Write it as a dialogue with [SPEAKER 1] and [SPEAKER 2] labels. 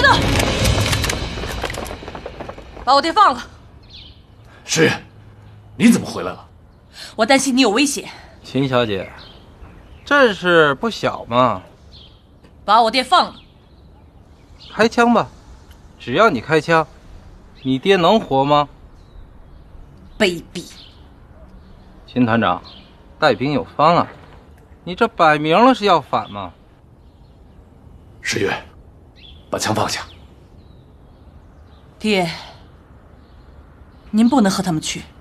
[SPEAKER 1] 子，把我爹放了。
[SPEAKER 2] 诗月，你怎么回来了？
[SPEAKER 1] 我担心你有危险。
[SPEAKER 3] 秦小姐，这事不小嘛。
[SPEAKER 1] 把我爹放了。
[SPEAKER 3] 开枪吧，只要你开枪，你爹能活吗？
[SPEAKER 1] 卑鄙！
[SPEAKER 3] 秦团长，带兵有方啊，你这摆明了是要反嘛。
[SPEAKER 2] 诗月，把枪放下。
[SPEAKER 1] 爹，您不能和他们去。